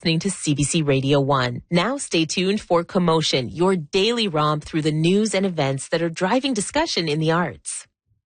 Listening to CBC Radio 1. Now stay tuned for Commotion, your daily romp through the news and events that are driving discussion in the arts.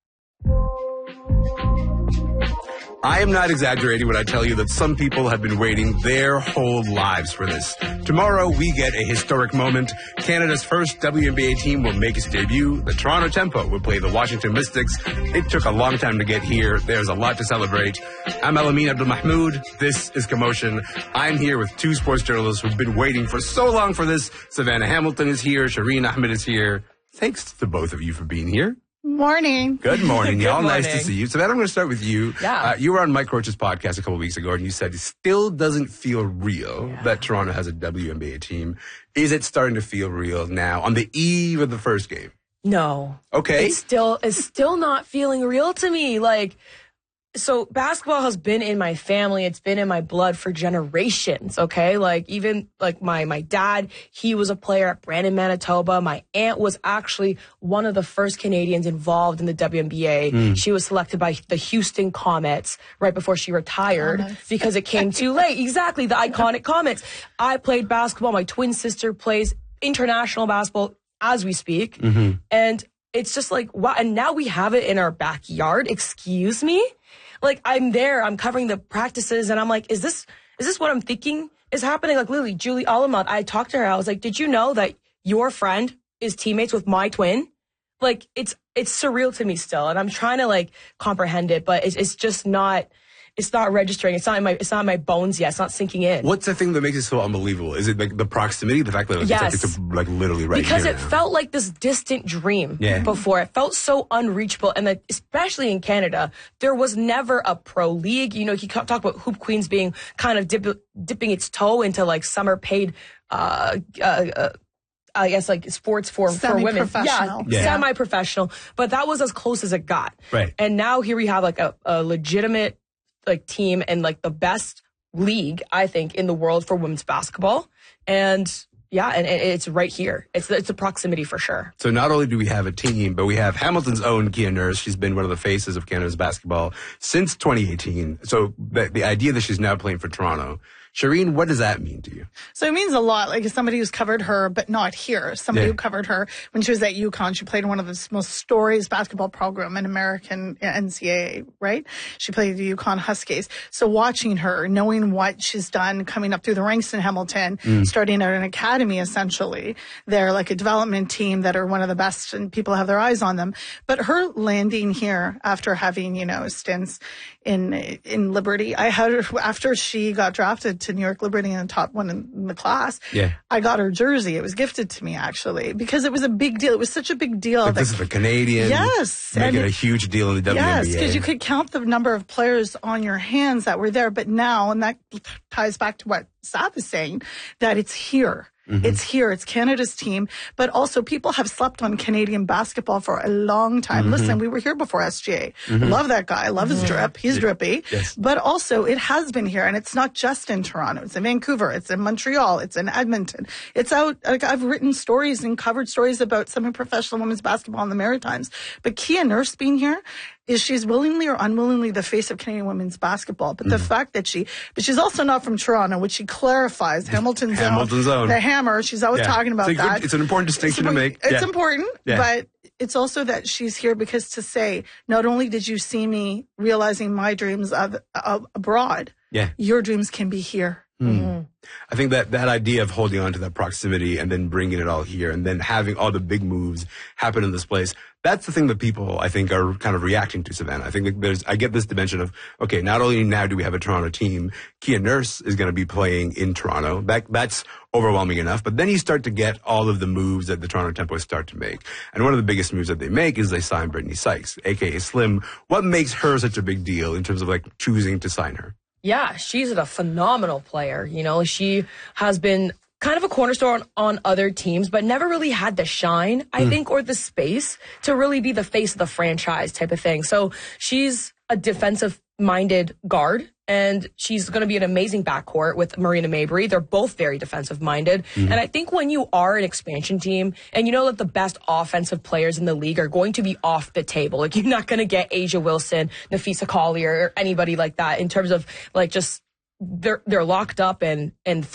I am not exaggerating when I tell you that some people have been waiting their whole lives for this. Tomorrow, we get a historic moment. Canada's first WNBA team will make its debut. The Toronto Tempo will play the Washington Mystics. It took a long time to get here. There's a lot to celebrate. I'm Alamin Abdul-Mahmoud. This is Commotion. I'm here with two sports journalists who've been waiting for so long for this. Savannah Hamilton is here. Shireen Ahmed is here. Thanks to both of you for being here. Morning. Good morning, y'all. Good morning. Nice to see you. Savannah, I'm going to start with you. Yeah. You were on Mike Roach's podcast a couple weeks ago, and you said it still doesn't feel real that Toronto has a WNBA team. Is it starting to feel real now on the eve of the first game? No. Okay. It's still not feeling real to me. So basketball has been in my family. It's been in my blood for generations. Okay. Even my dad, he was a player at Brandon, Manitoba. My aunt was actually one of the first Canadians involved in the WNBA. She was selected by the Houston Comets right before she retired because it came too late. Exactly. The iconic Comets. I played basketball. My twin sister plays international basketball as we speak. And it's just wow. And now we have it in our backyard. Excuse me. I'm there, I'm covering the practices, and I'm like, is this what I'm thinking is happening? Literally, Julie Alamont, I talked to her, I was like, did you know that your friend is teammates with my twin? It's surreal to me still, and I'm trying to comprehend it, but it's just not, it's not registering. It's not in my bones yet. It's not sinking in. What's the thing that makes it so unbelievable? Is it the proximity, the fact that it's literally right because here it now? felt like this distant dream before. It felt so unreachable, and especially in Canada, there was never a pro league. You talk about Hoop Queens being kind of dipping its toe into summer paid. I guess sports for women. Semi-professional. But that was as close as it got. Right. And now here we have a legitimate team and the best league, I think, in the world for women's basketball. And it's right here. It's a proximity for sure. So not only do we have a team, but we have Hamilton's own Kia Nurse. She's been one of the faces of Canada's basketball since 2018. So the idea that she's now playing for Toronto. Shireen, what does that mean to you? So it means a lot. As somebody who's covered her, but not here. Somebody who covered her when she was at UConn. She played in one of the most storied basketball program in American NCAA, right? She played the UConn Huskies. So watching her, knowing what she's done, coming up through the ranks in Hamilton, starting at an academy, essentially. They're a development team that are one of the best, and people have their eyes on them. But her landing here after having, stints in Liberty, I had her after she got drafted to New York Liberty in the top one in the class. Yeah. I got her jersey. It was gifted to me, actually, because it was a big deal. It was such a big deal. This is a Canadian. Yes. Making a huge deal in the WNBA. Yes, because you could count the number of players on your hands that were there. But now, and that ties back to what Sav is saying, that it's here. It's here. It's Canada's team. But also people have slept on Canadian basketball for a long time. Listen, we were here before SGA. Love that guy. Love his drip. He's drippy. Yes. But also it has been here. And it's not just in Toronto. It's in Vancouver. It's in Montreal. It's in Edmonton. It's out. I've written stories and covered stories about semi-professional women's basketball in the Maritimes. But Kia Nurse being here, she's willingly or unwillingly the face of Canadian women's basketball. But the fact that but she's also not from Toronto, which she clarifies. Hamilton's own. The Hammer. She's always talking about that. It's an important distinction to make. It's important, but it's also that she's here because to say, not only did you see me realizing my dreams of abroad, your dreams can be here. I think that idea of holding on to that proximity and then bringing it all here and then having all the big moves happen in this place, that's the thing that people, I think, are kind of reacting to, Savannah. I think I get this dimension of, okay, not only now do we have a Toronto team, Kia Nurse is going to be playing in Toronto. That's overwhelming enough. But then you start to get all of the moves that the Toronto Tempo start to make. And one of the biggest moves that they make is they sign Brittany Sykes, a.k.a. Slim. What makes her such a big deal in terms of choosing to sign her? Yeah, she's a phenomenal player. She has been kind of a cornerstone on other teams, but never really had the shine, I think, or the space to really be the face of the franchise type of thing. So she's a defensive-minded guard, and she's going to be an amazing backcourt with Marina Mabrey. They're both very defensive-minded. And I think when you are an expansion team, and you know that the best offensive players in the league are going to be off the table, you're not going to get Asia Wilson, Nafisa Collier, or anybody like that in terms of just they're locked up and